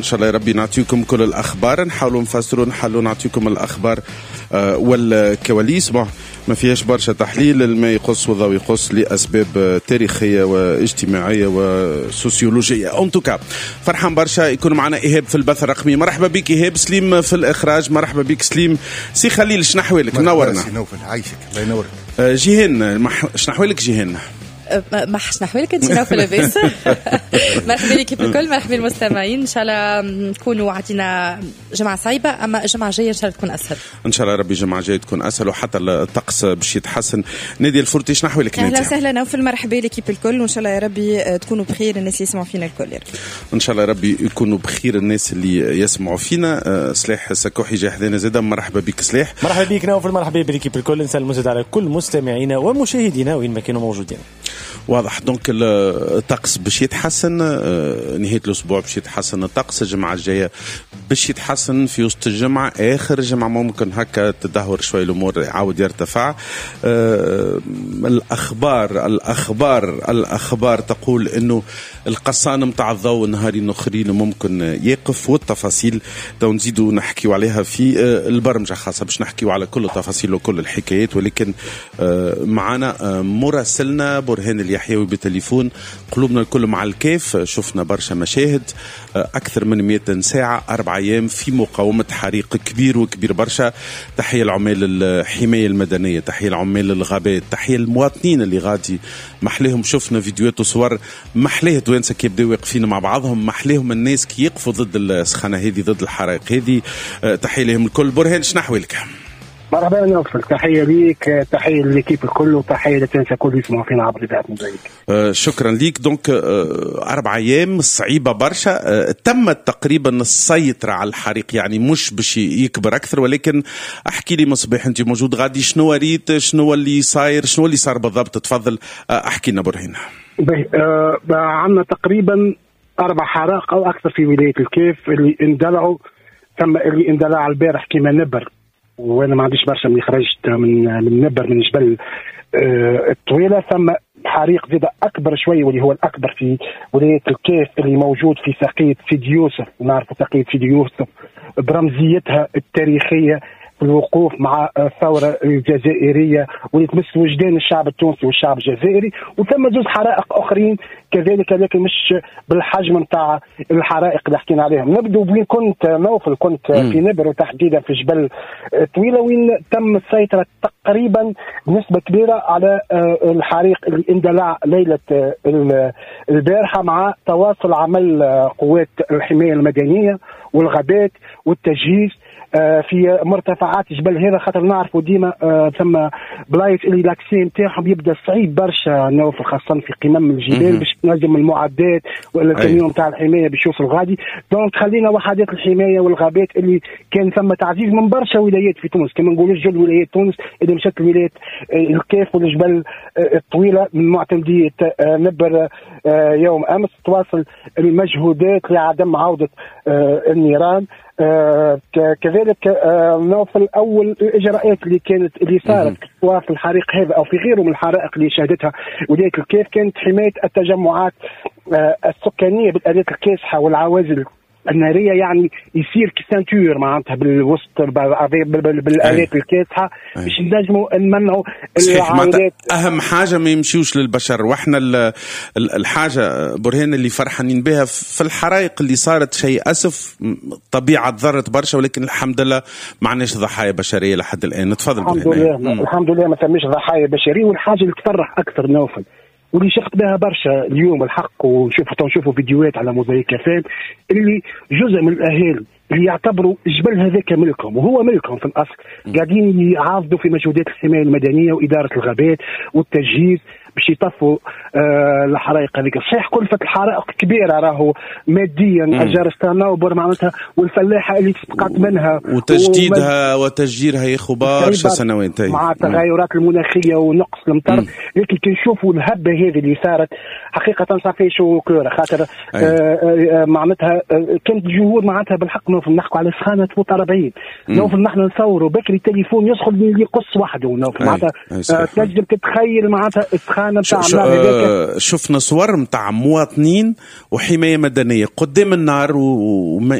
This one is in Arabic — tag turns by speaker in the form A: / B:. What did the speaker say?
A: إن شاء الله يا ربي نعطيكم كل الأخبار، نحاولوا نفسروا، نحاولوا نعطيكم الأخبار والكواليس. ما فيهاش برشا تحليل، الماء يقص والضوء يقص لأسباب تاريخية واجتماعية وسوسيولوجية. أنتوكا فرحان برشا يكون معنا إيهاب في البث الرقمي. مرحبا بك إيهاب. سليم في الإخراج. مرحبا بك سليم. سي خليل شنحوالك؟ منورنا.
B: نوفل عايشك الله ينورك.
A: جيهان شنحوالك؟ جيهان
C: ما حشنحوالك انت نوفل لاباس. مرحبا لكم الكل، مرحبا المستمعين. ان شاء الله نكونوا عندنا جمعه صعيبه، اما الجمعه الجايه ان شاء الله تكون اسهل. ان
A: شاء الله ربي الجمعه الجايه تكون اسهل وحتى الطقس باش يتحسن. نادي الفورتي شنحوالك؟
D: اهلا وسهلا نوفل، مرحبا لكم الكل، وان شاء الله يا ربي تكونوا بخير الناس اللي يسمعوا فينا الكل.
A: ان شاء الله ربي يكونوا بخير الناس اللي يسمعوا فينا. سلاح سكوحي جاي حدانا زاده. مرحبا بك سلاح.
E: مرحبا بك نوفل. مرحبا بك الكل. نسلم على كل مستمعينا ومشاهدينا وين ما كانوا موجودين.
A: واضح دونك الطقس باش يتحسن، نهاية الأسبوع باش يتحسن الطقس، الجمعة الجاية باش يتحسن في وسط الجمعة، آخر الجمعة ممكن هكا تدهور شوي الأمور يعاود يرتفع. الأخبار تقول إنه القصان متاع الضوء نهارين أخرين ممكن يقف، والتفاصيل تو نزيدوا نحكيوا عليها في البرمجة خاصة باش نحكيوا على كل التفاصيل وكل الحكايات. ولكن معنا مراسلنا برهان اليحيوي بالتليفون. قلوبنا الكل مع الكيف. شفنا برشا مشاهد، أكثر من 200 ساعة 4 أيام في مقاومة حريق كبير برشا. تحية العمال الحماية المدنية، تحية العمال الغابات، تحية المواطنين اللي غادي محليهم. شفنا فيديوهات وصور محليه توانسة كي يبداو واقفين مع بعضهم، محليهم الناس كي يقفوا ضد السخانة هذه، ضد الحرائق هذه. تحية لهم الكل. برهان شنحوالك؟
F: مرحبا نوفل، تحية ليك، تحية للكيب الكل، وتحية لتنسى كل يسمعوا فينا عبر إذاعة موزايك.
A: شكرا ليك. دونك 4 أيام صعيبة برشا. تمت تقريبا السيطرة على الحريق، يعني مش باش يكبر أكثر. ولكن أحكي لي مصباح أنت موجود غادي، شنو ريت، شنو اللي صار بالضبط؟ تفضل أحكي لنا برهان.
F: عندنا تقريبا 4 حرائق أو أكثر في ولاية الكيف اللي اندلعوا. ثم اللي اندلع البارح كما نبر، وانا ما عنديش برشا من خرجت من نبر من جبل الطويله. ثم حريق زاد اكبر شوي واللي هو الاكبر في ولايه الكيف اللي موجود في ساقية سيدي يوسف. نعرف ساقية سيدي يوسف برمزيتها التاريخيه في الوقوف مع الثوره الجزائريه واللي تمس وجدان الشعب التونسي والشعب الجزائري. وثم 2 حرائق اخرين كذلك، لكن مش بالحجم نتاع الحرائق اللي حكينا عليهم. نبدو بوين كنت نوفل، كنت في نبر وتحديدا في جبل طويله، وين تم السيطره تقريبا بنسبه كبيره على الحريق اللي اندلع ليله البارحه، مع تواصل عمل قوات الحمايه المدنيه والغابات والتجهيز في مرتفعات جبل هذا. خاطر نعرفوا ديما ثم بلايص اللي لاكسي نتاعهم يبدا صعيب برشا نوفل، خاصه في قمم الجبال باش تنجم المعدات ولا الكاميون نتاع الحمايه باش يوصل غادي. دونك خلينا وحدات الحمايه والغابات اللي كان ثم تعزيز من برشا ولايات في تونس، كما نقولوا جل ولايات تونس اللي مشات الولايات الكيف والجبل الطويله من معتمديه نبر يوم امس. تواصل المجهودات لعدم عوده النيران. كذلك نوفل اول الاجراءات اللي صارت في الحريق هذا او في غيره من الحرائق اللي شهدتها ولايه الكيف كانت حمايه التجمعات السكانيه بالالات الكاسحه والعوازل الناريه، يعني يصير كسانتور معناتها بالوسط بالالات الكاسحه باش نجموا نمنعوا العائلات.
A: اهم حاجه ما يمشيوش للبشر. واحنا الحاجه برهان اللي فرحانين بها في الحرائق اللي صارت شيء اسف، طبيعه ضرت برشا، ولكن الحمد لله ما عندناش ضحايا بشريه لحد الان. تفضل برهان.
F: الحمد لله ما تمش ضحايا بشريه. والحاجه اللي تفرح اكثر نوفل واللي شفت بها برشا اليوم الحق، ونشوفوا فيديوهات على موزايك فام، اللي جزء من الاهالي اللي يعتبروا الجبل هذاك ملكهم وهو ملكهم في الاصل، قاعدين يعاضدوا في مجهودات الحمايه المدنيه واداره الغابات والتجهيز باش يطفوا الحرائق هذيك. صحيح كلفة الحرائق كبيرة راهو ماديا، أجار استناوبر معناتها والفلاحة اللي تسقط منها
A: وتجديدها وتشجيرها ياخو برشا سنوات
F: مع التغيرات المناخية ونقص المطر. لكن كي نشوفوا الهبة هذه اللي صارت حقيقة صافي شو كورة، خاطر معناتها كانت جهود معناتها بالحق نحكوا على سخانة تفوت 40. نوفل نحن نصوروا بكري التليفون يسخن اللي يقص وحده. نوفل معناتها تنجم تتخيل معناتها الدخان نتاع النار هذاك.
A: شفنا صور نتاع مواطنين وحمايه مدنيه قدام النار